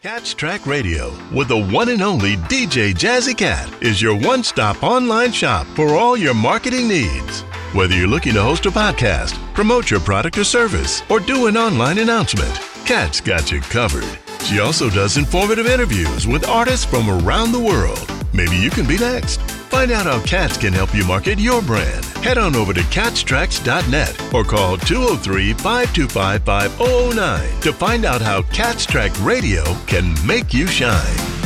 Cats Track Radio with the one and only DJ Jazzy Cat is your one-stop online shop for all your marketing needs. Whether you're looking to host a podcast, promote your product or service, or do an online announcement, Cat's got you covered. She also does informative interviews with artists from around the world. Maybe you can be next. Find out how Cats can help you market your brand. Head on over to catstracks.net or call 203-525-5009 to find out how Cats Track Radio can make you shine.